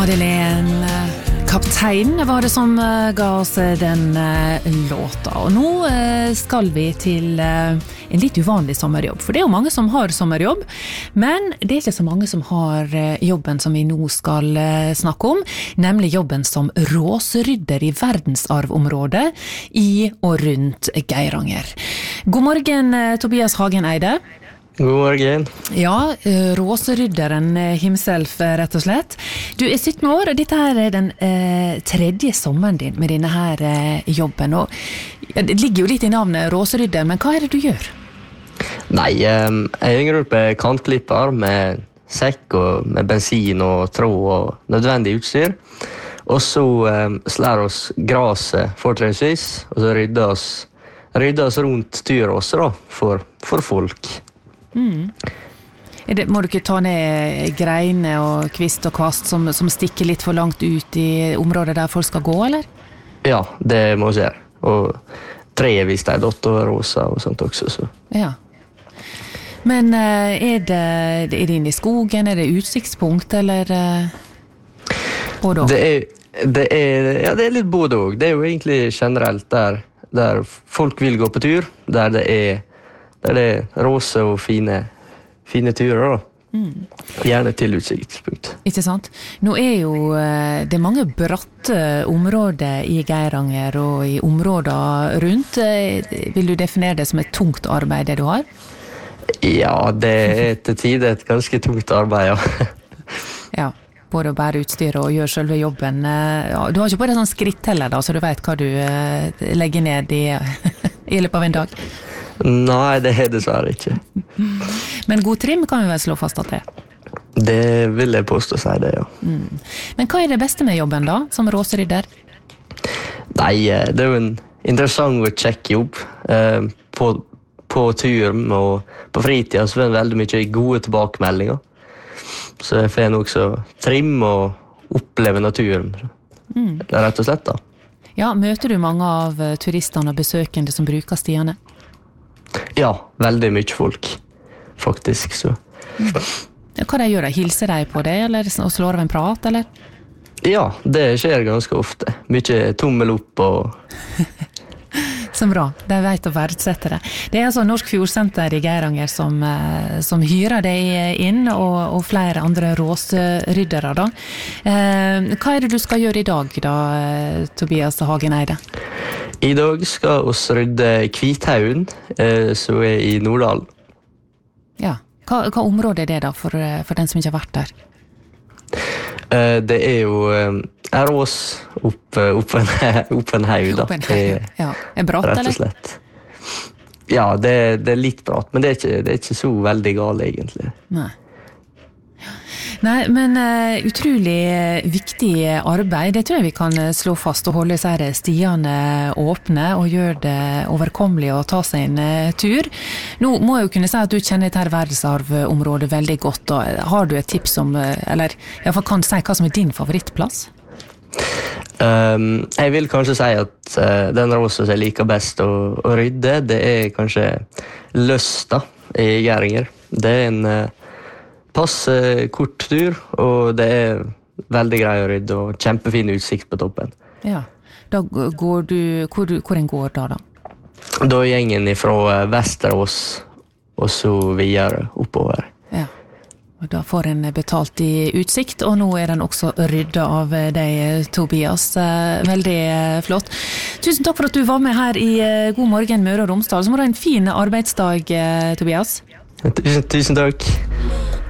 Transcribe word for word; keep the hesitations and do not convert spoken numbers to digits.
Madeleine Kaptein var det som ga oss den låta. Og nå skal vi til en litt uvanlig sommerjobb. For det er jo mange som har sommerjobb, men det er ikke så mange som har jobben som vi nå skal snakke om, nemlig jobben som råsrydder i verdensarvområdet i og rundt Geiranger. God morgen, Tobias Hagen Eide. God morgen. Ja, råserydderen himself, rett og slett. Du er sytten år, og dette her er den eh, tredje sommeren din med denne her eh, jobben. Og, ja, det ligger jo litt i navnet råserydder, men hva er det du gjør? Nei, eh, jeg henger opp kantklipper med sekk og med bensin og tråd og nødvendig utstyr. Og så eh, slår oss graset fortrinnsvis, og så rydder oss, rydder oss rundt tyråset da, for, for folk. Mm. Er det, må du ikke ta ned greiner og kvist og kvast som, som stikker litt for langt ut i området der folk skal gå, eller? Ja, det må vi gjøre. Og treet hvis det er dott og rosa og sånt også. Så. Ja. Men er det, er det inne i skogen, er det utsiktspunkt, eller både også? Det er, det er, ja, det er litt både også. Det er jo egentlig generelt der, der folk vil gå på tur, der det er Der det er råse og fine, fine turer, da. Mm. Gjerne til utsiktspunkt. Ikke sant? Nå er jo det er mange bratte områder i Geiranger og i områder rundt. Vil du definere det som et tungt arbeid, det du har? Ja, det er til tider et ganske tungt arbeid, ja. Ja, både å bære utstyr og gjøre selve jobben. Du har ikke bare sånn skritt heller, da, så du vet hva du legger ned i, i løpet av en dag. Nei, det er dessverre ikke. Men god trim kan vi vel slå fast at det er? Det vil jeg påstå å si det, ja. Mm. Men hva er det beste med jobben da, som råserydder? Nei, det er jo en interessant og kjekk jobb. På, på turen og på fritiden så får jeg veldig mye gode tilbakemeldinger. Så jeg får også trim og oppleve naturen. Mm. Det er rett og slett da. Ja, møter du mange av turistene og besøkende som bruker stiene? Ja, veldig mye folk, faktisk. Så. Mm. Hva de gjør? Hilser de på deg, eller slår de en prat, eller? Ja, det skjer ganske ofte. Mye tommel opp og... Så bra, de vet å verdsette det. Det er altså Norsk Fjordsenter i Geiranger som, som hyrer deg inn, og, og flere andre råsryddere da. Eh, hva er det du skal gjøre i dag da, Tobias Hagen Eide? I dag skal vi rydde Kvithaugen, eh, som er i Nordal. Ja, hva, hva område er det da for, for den som ikke har vært der? Eh, det er jo eh, en rås opp, opp, en, opp en haug da. Opp en haug, ja. Er bratt, eller? Rett og slett. Ja, det, det er litt bratt, men det er, ikke, det er ikke så veldig galt egentlig. Nei. Nei, men uh, utrolig viktig arbeid. Det tror jeg vi kan slå fast og holde seg stiene åpne og gjøre det overkommelig å ta seg en uh, tur. Nå må jeg jo kunne si at du kjenner dette verdensarvområdet veldig godt. Og har du et tips om, uh, eller i hvert fall kan du si hva som er din favorittplass? Um, jeg vil kanskje si at uh, den råsen som jeg liker best å, å rydde, det er kanskje Løsta i Geiranger. Det er en... Uh, passe kort tur, og det er veldig grei å rydde, og kjempefin utsikt på toppen. Ja, da går du, hvor, hvor en går da da? Da er gjengen fra Vesterås, og så videre oppover. Ja, og da får en betalt i utsikt, og nå er den også ryddet av deg, Tobias. Veldig flott. Tusen takk for at du var med her i God morgen Møre og Romsdal. Så må du ha en fin arbeidsdag, Tobias. Tusen, tusen takk.